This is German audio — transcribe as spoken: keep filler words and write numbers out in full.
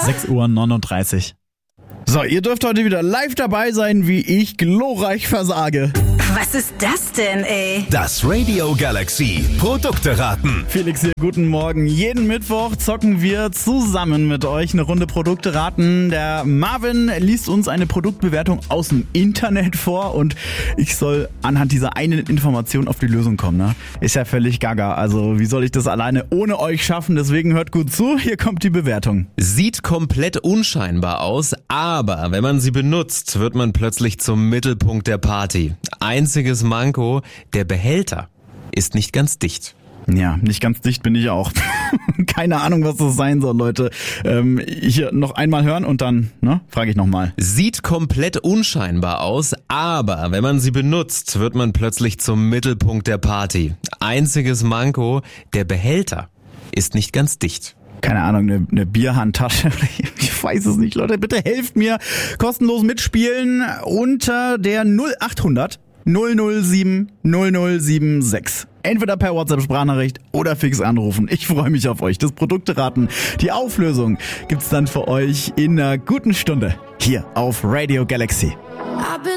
sechs Uhr neununddreißig. So, ihr dürft heute wieder live dabei sein, wie ich glorreich versage. Was ist das denn, ey? Das Radio Galaxy Produkte raten. Felix hier, guten Morgen. Jeden Mittwoch zocken wir zusammen mit euch eine Runde Produkte raten. Der Marvin liest uns eine Produktbewertung aus dem Internet vor und ich soll anhand dieser einen Information auf die Lösung kommen. Ne? Ist ja völlig gaga. Also wie soll ich das alleine ohne euch schaffen? Deswegen hört gut zu, hier kommt die Bewertung. Sieht komplett unscheinbar aus, aber wenn man sie benutzt, wird man plötzlich zum Mittelpunkt der Party. Einziges Manko, der Behälter ist nicht ganz dicht. Ja, nicht ganz dicht bin ich auch. Keine Ahnung, was das sein soll, Leute. Ähm, hier noch einmal hören und dann, ne, frage ich nochmal. Sieht komplett unscheinbar aus, aber wenn man sie benutzt, wird man plötzlich zum Mittelpunkt der Party. Einziges Manko, der Behälter ist nicht ganz dicht. Keine Ahnung, eine, eine Bierhandtasche. Ich weiß es nicht, Leute. Bitte helft mir. Kostenlos mitspielen unter der null acht hundert null null sieben null null sieben sechs. Entweder per WhatsApp-Sprachnachricht oder fix anrufen. Ich freue mich auf euch. Das Produkte-Raten, die Auflösung gibt's dann für euch in einer guten Stunde hier auf Radio Galaxy.